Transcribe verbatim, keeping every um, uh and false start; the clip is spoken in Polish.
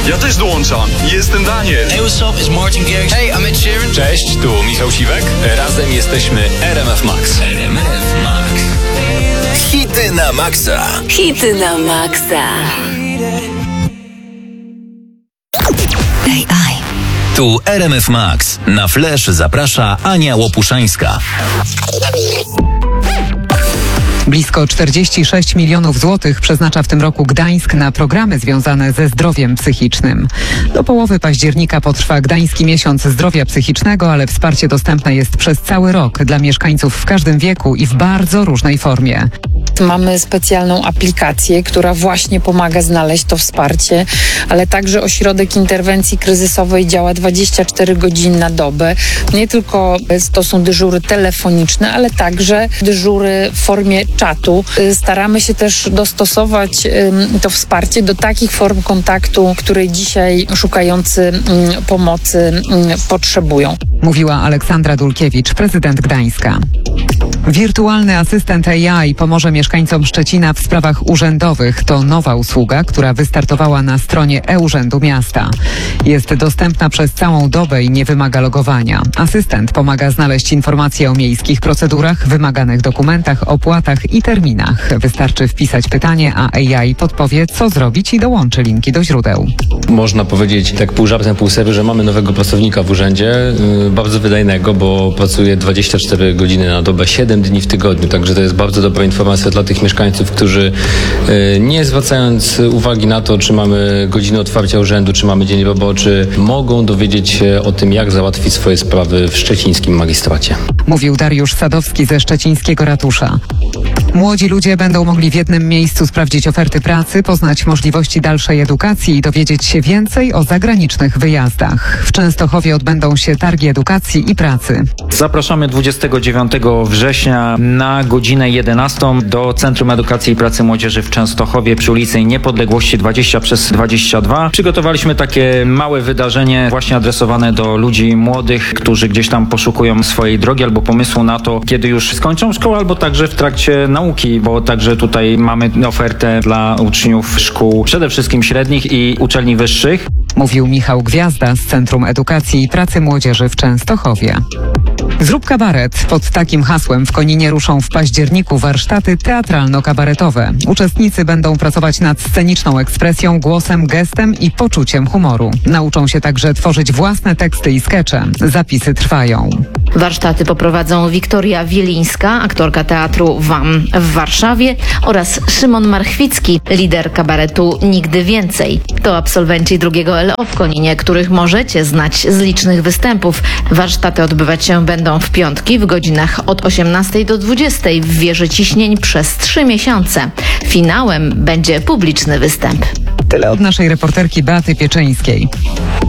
Ja też dołączam. Jestem Daniel. Hey, what's up? It's Martin Garrix. Hey, I'm Ed Sheeran. Cześć, tu Michał Siwek. Razem jesteśmy R M F Max. R M F Max. Hity na maksa. Hity na maksa. A I. Tu R M F Max. Na Flash zaprasza Ania Łopuszańska. Blisko czterdzieści sześć milionów złotych przeznacza w tym roku Gdańsk na programy związane ze zdrowiem psychicznym. Do połowy października potrwa Gdański Miesiąc Zdrowia Psychicznego, ale wsparcie dostępne jest przez cały rok dla mieszkańców w każdym wieku i w bardzo różnej formie. Mamy specjalną aplikację, która właśnie pomaga znaleźć to wsparcie, ale także ośrodek interwencji kryzysowej działa dwadzieścia cztery godziny na dobę. Nie tylko to są dyżury telefoniczne, ale także dyżury w formie czatu. Staramy się też dostosować to wsparcie do takich form kontaktu, której dzisiaj szukający pomocy potrzebują. Mówiła Aleksandra Dulkiewicz, prezydent Gdańska. Wirtualny asystent A I pomoże mieszkańcom Szczecina w sprawach urzędowych. To nowa usługa, która wystartowała na stronie e-Urzędu Miasta. Jest dostępna przez całą dobę i nie wymaga logowania. Asystent pomaga znaleźć informacje o miejskich procedurach, wymaganych dokumentach, opłatach i terminach. Wystarczy wpisać pytanie, a A I podpowie, co zrobić i dołączy linki do źródeł. Można powiedzieć tak pół żartem, pół serio, że mamy nowego pracownika w urzędzie, yy, bardzo wydajnego, bo pracuje dwadzieścia cztery godziny na dobę, siedem dni w tygodniu, także to jest bardzo dobra informacja dla tych mieszkańców, którzy yy, nie zwracając uwagi na to, czy mamy godzinę otwarcia urzędu, czy mamy dzień roboczy, mogą dowiedzieć się o tym, jak załatwić swoje sprawy w szczecińskim magistracie. Mówił Dariusz Sadowski ze szczecińskiego ratusza. Młodzi ludzie będą mogli w jednym miejscu sprawdzić oferty pracy, poznać możliwości dalszej edukacji i dowiedzieć się więcej o zagranicznych wyjazdach. W Częstochowie odbędą się targi edukacji i pracy. Zapraszamy dwudziestego dziewiątego września na godzinę jedenastą do Centrum Edukacji i Pracy Młodzieży w Częstochowie przy ulicy Niepodległości dwadzieścia przez dwadzieścia dwa. Przygotowaliśmy takie małe wydarzenie właśnie adresowane do ludzi młodych, którzy gdzieś tam poszukują swojej drogi albo pomysłu na to, kiedy już skończą szkołę, albo także w trakcie nauki, bo także tutaj mamy ofertę dla uczniów szkół, przede wszystkim średnich i uczelni wyższych. Mówił Michał Gwiazda z Centrum Edukacji i Pracy Młodzieży w Częstochowie. Zrób kabaret. Pod takim hasłem w Koninie ruszą w październiku warsztaty teatralno-kabaretowe. Uczestnicy będą pracować nad sceniczną ekspresją, głosem, gestem i poczuciem humoru. Nauczą się także tworzyć własne teksty i skecze. Zapisy trwają. Warsztaty poprowadzą Wiktoria Wielińska, aktorka teatru W A M w Warszawie, oraz Szymon Marchwicki, lider kabaretu Nigdy Więcej. To absolwenci drugiego L O w Koninie, których możecie znać z licznych występów. Warsztaty odbywać się będą w piątki w godzinach od osiemnastej do dwudziestej w wieży ciśnień przez trzy miesiące. Finałem będzie publiczny występ. Tyle od naszej reporterki Beaty Pieczyńskiej.